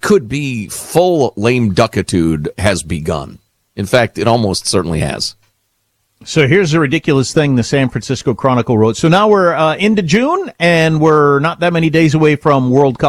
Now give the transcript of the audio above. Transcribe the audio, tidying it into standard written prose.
could be full lame duckitude has begun. In fact, it almost certainly has. So here's a ridiculous thing the San Francisco Chronicle wrote. So now we're into June, and we're not that many days away from World Cup